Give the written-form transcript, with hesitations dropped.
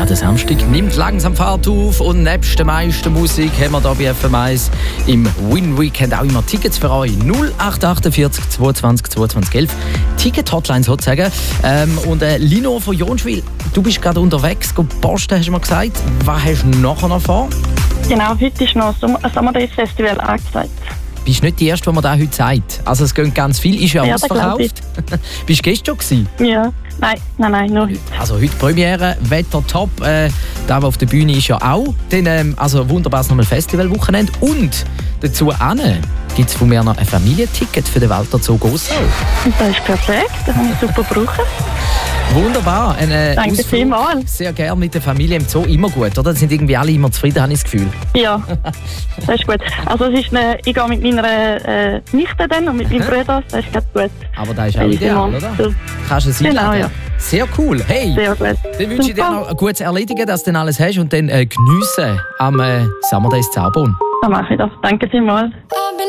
der Samstag nimmt langsam Fahrt auf und nebst der meisten Musik haben wir hier bei FM1 im Win-Weekend auch immer Tickets für euch. 0848 22 22 11. Ticket-Hotline sozusagen. Und Lino von Jonschwil, du bist gerade unterwegs, posten, hast du mir gesagt. Was hast du nachher noch vor? Genau, heute ist noch ein Summer Days Festival angesagt. Bist nicht die Erste, die mir das heute sagt. Also es gehen ganz viel, ist ja ausverkauft. Bist du gestern gewesen? Ja, nein, nur heute. Also heute Premiere, Wetter top. Da auf der Bühne ist ja auch. Dann, also wunderbares nochmal Festivalwochenende. Und dazu gibt es von mir noch ein Familienticket für den Walter Zoo Gossau. Das ist perfekt, das kann ich super brauchen. Wunderbar. Danke vielmals. Sehr gerne mit der Familie im Zoo, immer gut, oder? Sind irgendwie alle immer zufrieden, habe ich das Gefühl. Ja, das ist gut. Also ich gehe mit meiner Nichte dann und mit meinem Bruder, das ist ganz gut. Aber das ist auch ideal, oder? Kannst du es einladen? Genau, ja. Sehr cool. Hey, sehr gut. Dann wünsche ich dir noch ein gutes Erledigen, dass du dann alles hast und dann geniessen am Summer Days Zaubon. Dann mache ich das. Danke vielmals.